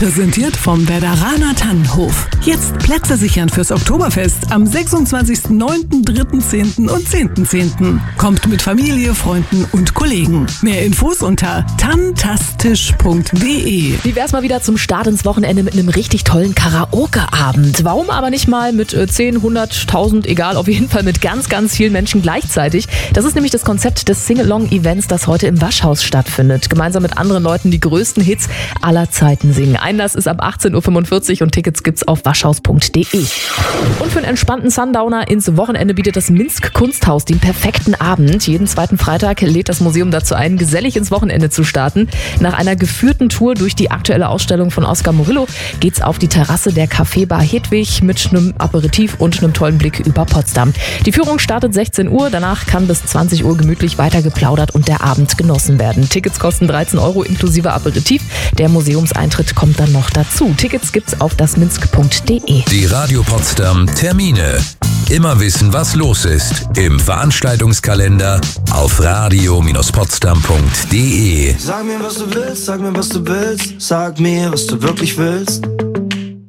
Präsentiert vom Werderaner Tannenhof. Jetzt Plätze sichern fürs Oktoberfest am 26.09., 3.10. und 10.10. Kommt mit Familie, Freunden und Kollegen. Mehr Infos unter tantastisch.de. Wie wär's mal wieder zum Start ins Wochenende mit einem richtig tollen Karaoke-Abend? Warum aber nicht mal mit 10, 100, 1000, egal, auf jeden Fall mit ganz, ganz vielen Menschen gleichzeitig? Das ist nämlich das Konzept des Sing-Along-Events, das heute im Waschhaus stattfindet. Gemeinsam mit anderen Leuten die größten Hits aller Zeiten singen. Einlass ist ab 18.45 Uhr und Tickets gibt's auf waschhaus.de. Und für einen entspannten Sundowner ins Wochenende bietet das Minsk Kunsthaus den perfekten Abend. Jeden zweiten Freitag lädt das Museum dazu ein, gesellig ins Wochenende zu starten. Nach einer geführten Tour durch die aktuelle Ausstellung von Oskar Murillo geht's auf die Terrasse der Café-Bar Hedwig mit einem Aperitif und einem tollen Blick über Potsdam. Die Führung startet 16 Uhr, danach kann bis 20 Uhr gemütlich weiter geplaudert und der Abend genossen werden. Tickets kosten 13 Euro inklusive Aperitif. Der Museumseintritt kommt dann noch dazu. Tickets gibt's auf dasminsk.de. Die Radio Potsdam Termine. Immer wissen, was los ist. Im Veranstaltungskalender auf radio-potsdam.de. Sag mir, was du willst, sag mir, was du willst, sag mir, was du wirklich willst.